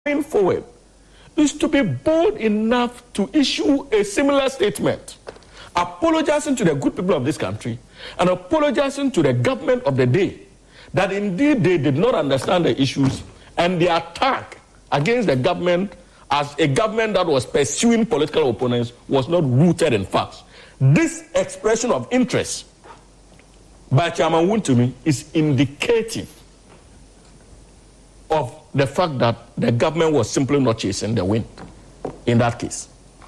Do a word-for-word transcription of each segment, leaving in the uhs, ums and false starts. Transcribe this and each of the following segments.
going forward is to be bold enough to issue a similar statement, apologizing to the good people of this country and apologizing to the government of the day that indeed they did not understand the issues, and the attack against the government as a government that was pursuing political opponents was not rooted in facts. This expression of interest by Chairman Wontumi is indicative of the fact that the government was simply not chasing the wind in that case.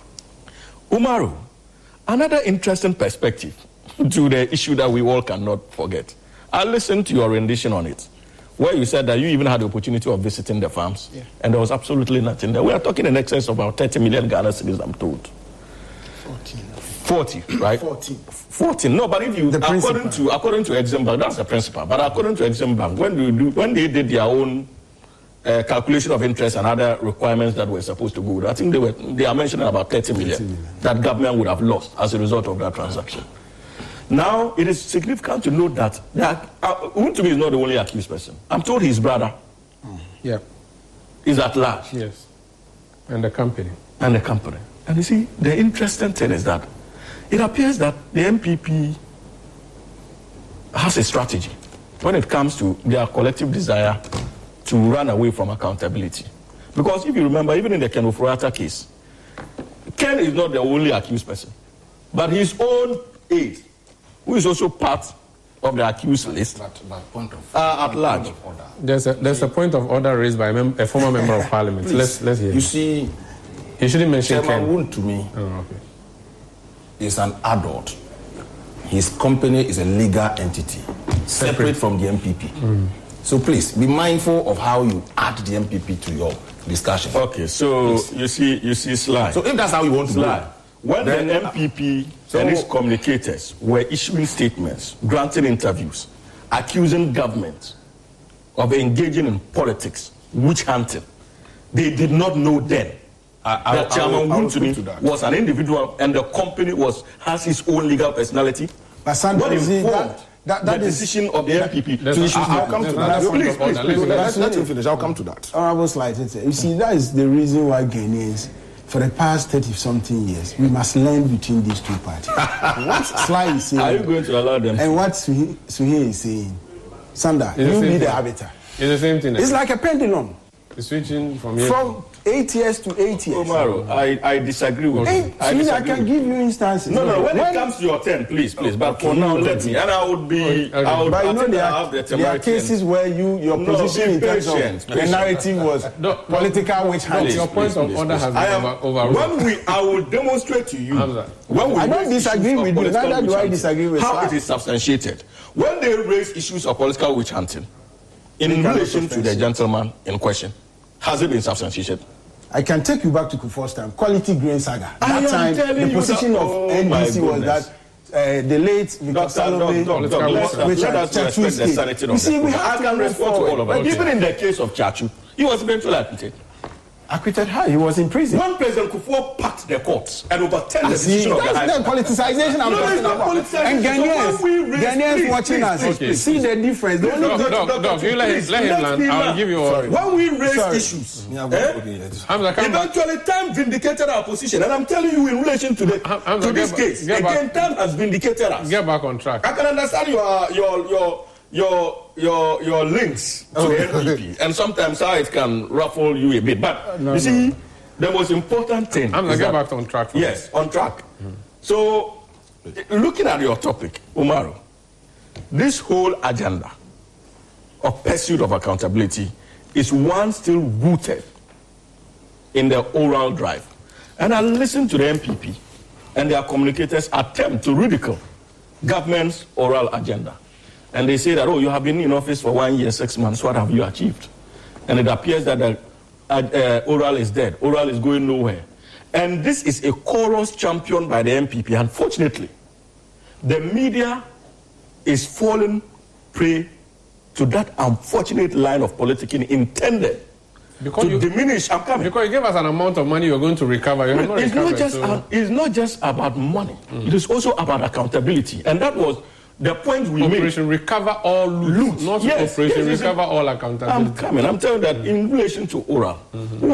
Umaru, another interesting perspective to the issue that we all cannot forget. I listened to your rendition on it, where you said that you even had the opportunity of visiting the farms, yeah. and there was absolutely nothing there. We are talking in excess of about thirty million Ghana cedis, I'm told. fourteen. forty, right? fourteen. fourteen. No, but if you, the according principal. to according to Exim Bank, that's the principal. But according to Exim Bank, when you do, when they did their own uh, calculation of interest and other requirements that were supposed to go, I think they were they are mentioning about thirty million, thirty million that government would have lost as a result of that transaction. Now, it is significant to note that uh, Wontumi is not the only accused person. I'm told his brother mm. yeah. is at large. Yes. And the company. And the company. And you see, the interesting thing is that it appears that the M P P has a strategy when it comes to their collective desire to run away from accountability. Because if you remember, even in the Ken Ofori-Atta case, Ken is not the only accused person, but his own aide, who is also part of the accused list, but, but point of, uh, at large. Of there's a there's a point of order raised by a, mem a former member of parliament. Please, let's let's hear. You see, he shouldn't mention Ken. Wontumi oh, okay. is an adult. His company is a legal entity, separate, separate from the M P P. Mm. So please be mindful of how you add the M P P to your discussion. Okay, so please. you see, you see, Sly. So if that's how you want to Sly. do it. When then, the M P P so, and its communicators were issuing statements, granting interviews, accusing government of engaging in politics, witch hunting, they did not know then I, I, that Chairman Wontumi was an individual and the company was has his own legal personality. But Sandra, is it that, that, that the is, decision of the M P P to issue. I'll come to that. Please, please, please. Let, let him finish. I'll come to that. Honorable Sly, you see, that is the reason why Ghanaians, for the past thirty-something years, we must learn between these two parties. What Sly is saying... Are you going to allow them? And what Suhi, Suhi is saying. Sandra, you be the arbiter. It's the same thing. It's like a pendulum. It's switching from here. From eight years to eight years. Umaru, I, I disagree with hey, you. I, see, disagree I can with give you instances. No, no, when, when it comes to your turn, please, please. But for now, let me. And I would be... Okay. I would, but you know, there are, the there are cases where you your no, position in terms of patient, the narrative was no, political witch hunting. Your point of order has been overruled. When we, I will demonstrate to you... When we I don't disagree with you. Neither do I disagree with how Sly. it is substantiated. When they raise issues of political witch hunting, in relation to the gentleman in question, has it been substantiated? I can take you back to Kufuor's time, Quality Grain Saga. I That time, the position that, of oh N D C was goodness. that uh, the late Victor Salome, let us respect the sanity of You see, we the have I can to respond to all of it. But even in the case of Chachu, he was eventually acquitted. Acquitted how? He was in prison. When President Kufuor packed the courts and overturned the See, decision of the High that's the politicization I'm no, talking about. And Ghanaians, so Ghanaians please, watching please, us, please, please, see the difference. The only Doc, Doc, Doc, you let him, let him land. I'll give you all. When we raise Sorry. issues, Yeah, eh, okay, eventually time vindicated our position. And I'm telling you in relation to, the, I'm, to I'm this get case, back, again, back, time has vindicated us. Get back on track. I can understand your, your, your, your, your, your links to the N P P and sometimes how it can ruffle you a bit. But no, you see, no. the most important thing I'm going is to get that, back on track. Yes, on track. Mm. So, looking at your topic, Umaru, this whole agenda of pursuit of accountability is one still rooted in the oral drive. And I listened to the M P P and their communicators attempt to ridicule government's oral agenda. And they say that, oh, you have been in office for one year, six months, what have you achieved? And it appears that the Uh, uh, oral is dead. Oral is going nowhere. And this is a chorus championed by the M P P. Unfortunately, the media is falling prey to that unfortunate line of politicking intended because to you, diminish. I'm coming. Because you gave us an amount of money you're going to recover. You're not it's, recovered, not just, so. uh, it's not just about money. Mm. It is also about accountability. And that was The point we made. Operation Recover All Loot. Loot. Not Yes, Operation yes, yes, Recover All Accountability. I'm coming. I'm telling you that in relation to Oral, mm-hmm.